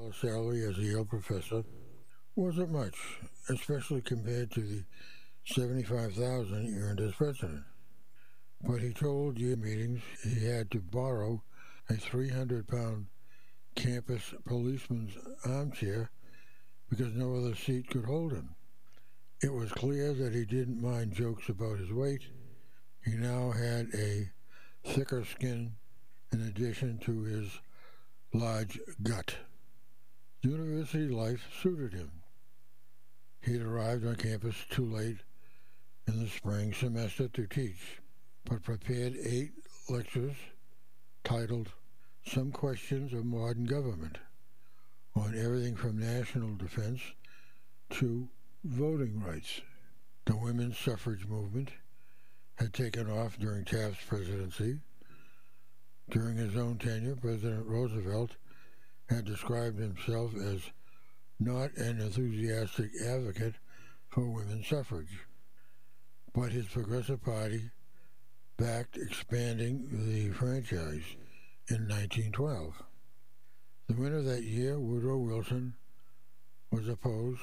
salary as a Yale professor wasn't much, especially compared to the $75,000 he earned as president. But he told Yale meetings he had to borrow a 300-pound campus policeman's armchair because no other seat could hold him. It was clear that he didn't mind jokes about his weight. He now had a thicker skin in addition to his large gut. University life suited him. He had arrived on campus too late in the spring semester to teach, but prepared 8 lectures titled Some Questions of Modern Government on everything from national defense to voting rights. The women's suffrage movement had taken off during Taft's presidency. During his own tenure, President Roosevelt had described himself as not an enthusiastic advocate for women's suffrage, but his Progressive Party backed expanding the franchise in 1912. The winter that year, Woodrow Wilson was opposed.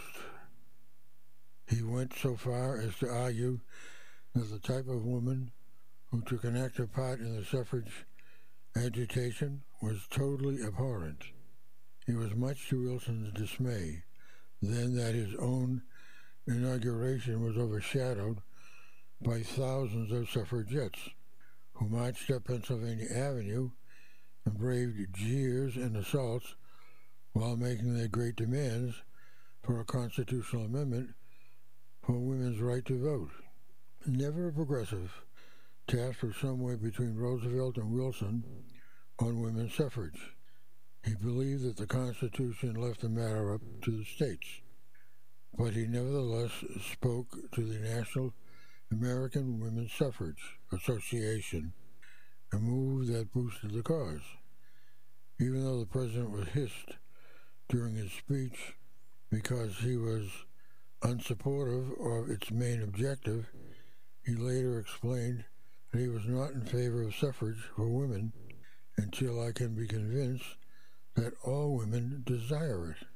He went so far as to argue that the type of woman who took an active part in the suffrage agitation was totally abhorrent. It was much to Wilson's dismay then that his own inauguration was overshadowed by thousands of suffragettes who marched up Pennsylvania Avenue and braved jeers and assaults while making their great demands for a constitutional amendment for women's right to vote. Never a progressive, Taft was somewhere between Roosevelt and Wilson on women's suffrage. He believed that the Constitution left the matter up to the states, but he nevertheless spoke to the National American Women's Suffrage Association, a move that boosted the cause. Even though the president was hissed during his speech because he was unsupportive of its main objective, he later explained that he was not in favor of suffrage for women until I can be convinced that all women desire it.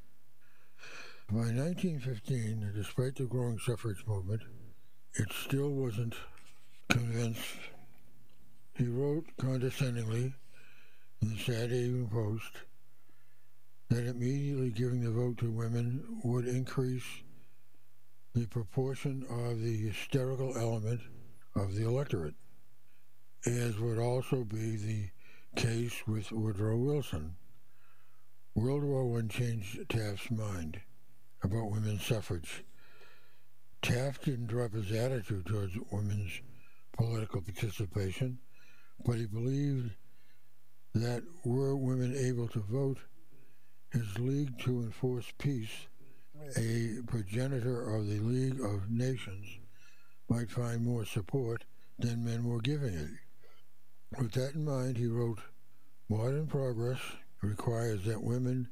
By 1915, despite the growing suffrage movement, it still wasn't convinced. He wrote condescendingly in the Saturday Evening Post that immediately giving the vote to women would increase the proportion of the hysterical element of the electorate, as would also be the case with Woodrow Wilson. World War I changed Taft's mind about women's suffrage. Taft didn't drop his attitude towards women's political participation, but he believed that were women able to vote, his League to Enforce Peace, a progenitor of the League of Nations, might find more support than men were giving it. With that in mind, he wrote, "Modern progress requires that women's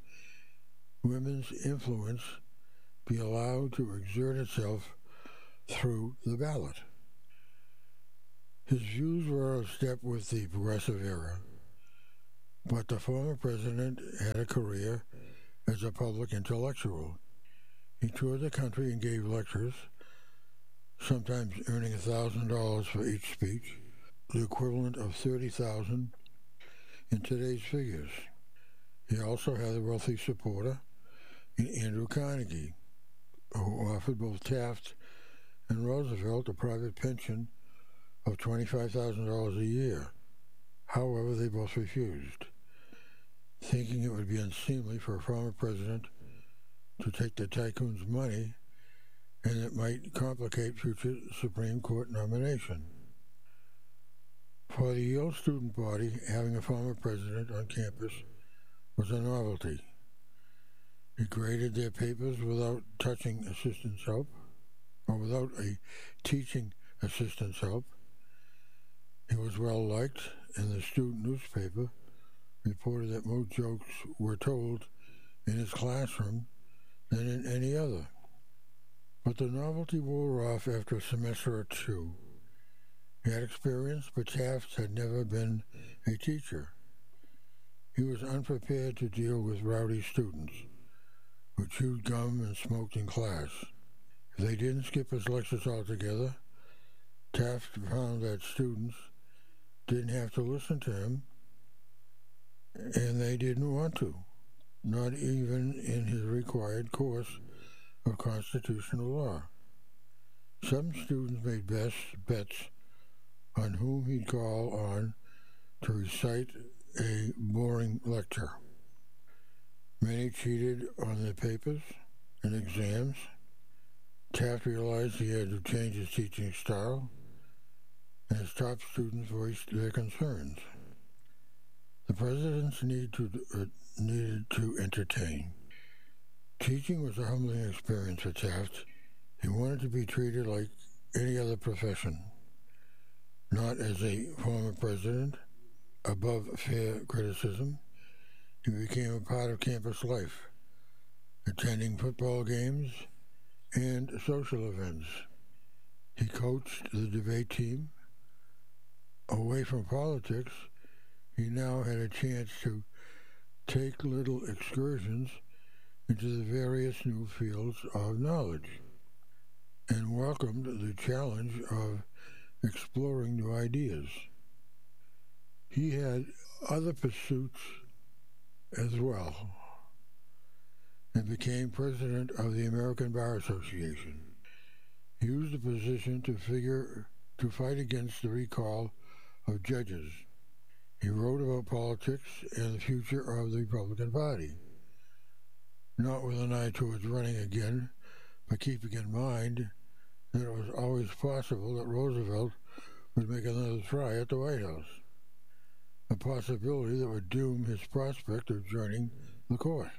influence be allowed to exert itself through the ballot." His views were out of step with the progressive era, but the former president had a career as a public intellectual. He toured the country and gave lectures, sometimes earning $1,000 for each speech, the equivalent of $30,000 in today's figures. He also had a wealthy supporter in Andrew Carnegie, who offered both Taft and Roosevelt a private pension of $25,000 a year. However, they both refused, thinking it would be unseemly for a former president to take the tycoon's money and it might complicate future Supreme Court nomination. For the Yale student body, having a former president on campus was a novelty. He graded their papers without touching assistant's help, or without a teaching assistant's help. He was well liked, and the student newspaper reported that more jokes were told in his classroom than in any other. But the novelty wore off after a semester or two. He had experience, but Taft had never been a teacher. He was unprepared to deal with rowdy students who chewed gum and smoked in class. If they didn't skip his lectures altogether, Taft found that students didn't have to listen to him, and they didn't want to, not even in his required course of constitutional law. Some students made best bets on whom he'd call on to recite a boring lecture. Many cheated on their papers and exams. Taft realized he had to change his teaching style, and his top students voiced their concerns. The presidents needed to entertain. Teaching was a humbling experience for Taft. He wanted to be treated like any other profession, not as a former president, above fair criticism. He became a part of campus life, attending football games and social events. He coached the debate team. Away from politics, he now had a chance to take little excursions into the various new fields of knowledge and welcomed the challenge of exploring new ideas. He had other pursuits as well and became president of the American Bar Association. He used the position to fight against the recall of judges. He wrote about politics and the future of the Republican Party, not with an eye towards running again, but keeping in mind that it was always possible that Roosevelt would make another try at the White House, a possibility that would doom his prospect of joining the court.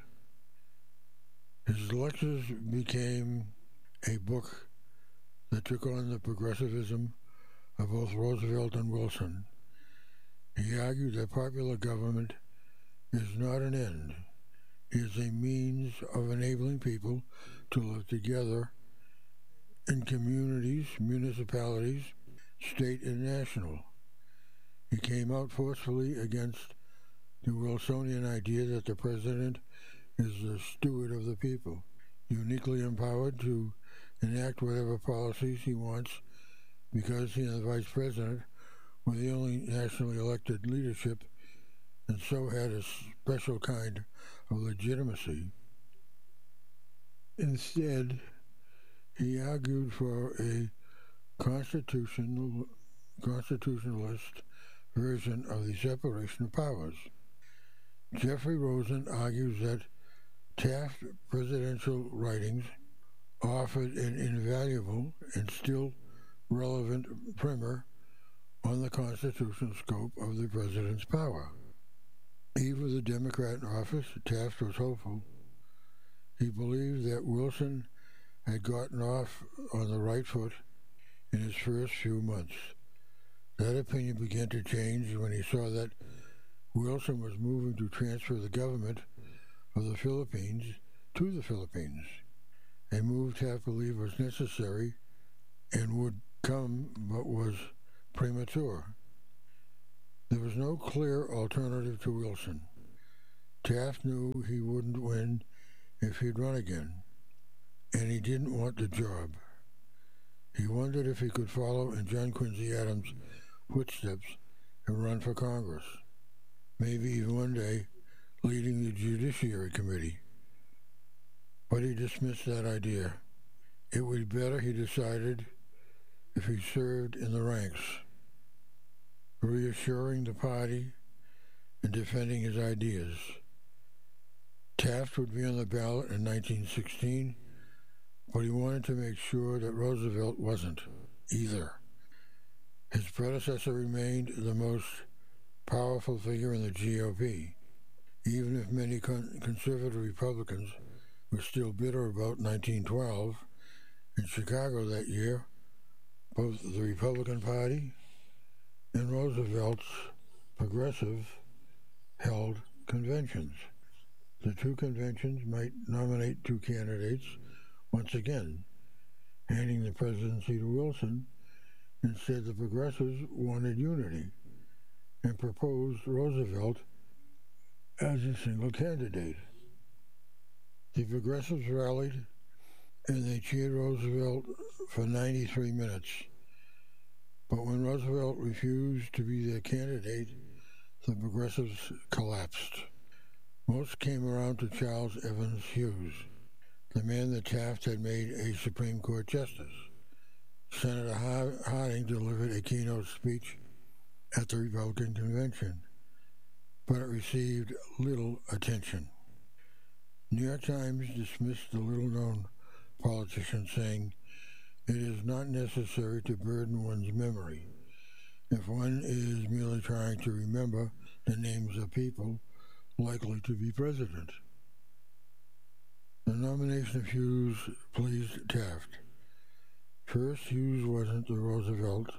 His lectures became a book that took on the progressivism of both Roosevelt and Wilson. He argued that popular government is not an end, it is a means of enabling people to live together in communities, municipalities, state and national. He came out forcefully against the Wilsonian idea that the president is the steward of the people, uniquely empowered to enact whatever policies he wants because he and the vice president were the only nationally elected leadership and so had a special kind of legitimacy. Instead, he argued for a constitutionalist version of the separation of powers. Jeffrey Rosen argues that Taft's presidential writings offered an invaluable and still relevant primer on the constitutional scope of the president's power. Even with a Democrat in office, Taft was hopeful. He believed that Wilson had gotten off on the right foot in his first few months. That opinion began to change when he saw that Wilson was moving to transfer the government of the Philippines to the Philippines, a move Taft believed was necessary and would come but was premature. There was no clear alternative to Wilson. Taft knew he wouldn't win if he'd run again, and he didn't want the job. He wondered if he could follow in John Quincy Adams' footsteps and run for Congress, maybe even one day leading the Judiciary Committee. But he dismissed that idea. It would be better, he decided, if he served in the ranks, reassuring the party and defending his ideas. Taft would be on the ballot in 1916, but he wanted to make sure that Roosevelt wasn't either. His predecessor remained the most powerful figure in the GOP, even if many conservative Republicans were still bitter about 1912. In Chicago that year, both the Republican Party and Roosevelt's Progressive held conventions. The two conventions might nominate two candidates once again, handing the presidency to Wilson. Instead, the Progressives wanted unity and proposed Roosevelt as a single candidate. The progressives rallied and they cheered Roosevelt for 93 minutes. But when Roosevelt refused to be their candidate, the progressives collapsed. Most came around to Charles Evans Hughes, the man that Taft had made a Supreme Court justice. Senator Harding delivered a keynote speech at the Republican convention, but it received little attention. New York Times dismissed the little-known politician, saying, "It is not necessary to burden one's memory if one is merely trying to remember the names of people likely to be president." The nomination of Hughes pleased Taft. First, Hughes wasn't Roosevelt.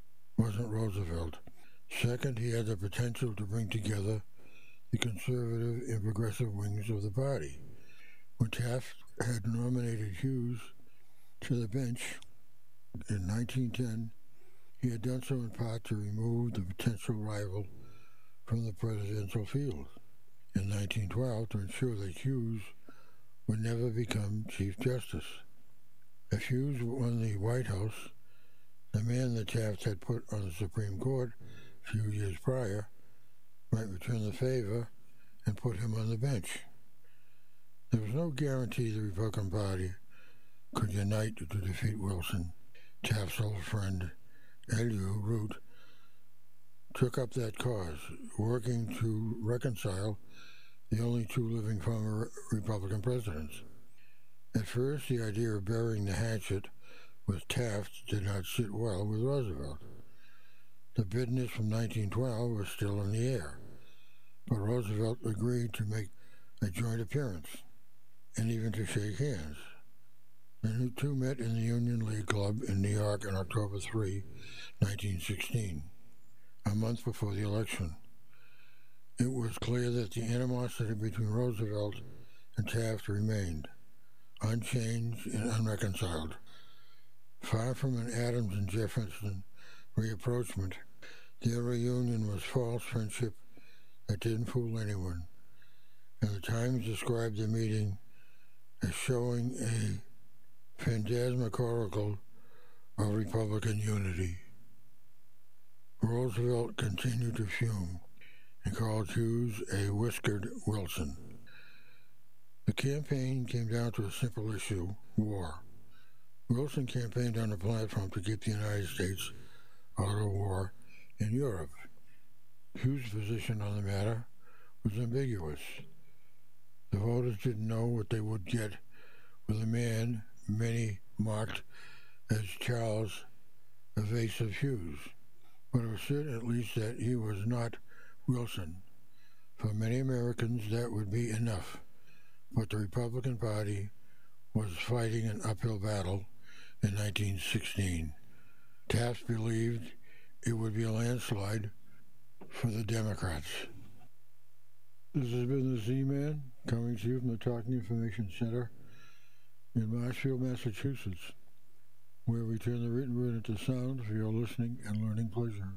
Second, he had the potential to bring together the conservative and progressive wings of the party. When Taft had nominated Hughes to the bench in 1910, he had done so in part to remove the potential rival from the presidential field. In 1912, to ensure that Hughes would never become Chief Justice. If Hughes won the White House, the man that Taft had put on the Supreme Court a few years prior might return the favor and put him on the bench. There was no guarantee the Republican Party could unite to defeat Wilson. Taft's old friend, Elihu Root, took up that cause, working to reconcile the only two living former Republican presidents. At first, the idea of burying the hatchet with Taft did not sit well with Roosevelt. The bitterness from 1912 was still in the air, but Roosevelt agreed to make a joint appearance and even to shake hands. The two met in the Union League Club in New York on October 3, 1916, a month before the election. It was clear that the animosity between Roosevelt and Taft remained, unchanged and unreconciled. Far from an Adams and Jefferson reapproachment, their reunion was false friendship that didn't fool anyone, and the Times described the meeting as showing a phantasmagorical of Republican unity. Roosevelt continued to fume and called Hughes a whiskered Wilson. The campaign came down to a simple issue: war. Wilson campaigned on a platform to keep the United States out of war in Europe. Hughes' position on the matter was ambiguous. The voters didn't know what they would get with a man many marked as Charles Evasive Hughes, but it was certain at least that he was not Wilson. For many Americans, that would be enough, but the Republican Party was fighting an uphill battle in 1916. Taft believed it would be a landslide for the Democrats. This has been the Z-Man, coming to you from the Talking Information Center in Marshfield, Massachusetts, where we turn the written word into sound for your listening and learning pleasure.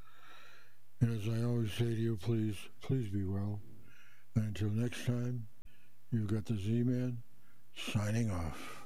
And as I always say to you, please be well. And until next time, you've got the Z-Man signing off.